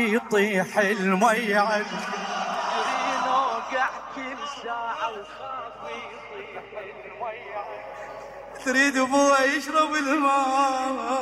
يطيح المية نوقع كل ساعة وخاف يطيح المية. تريد ابوه يشرب الماء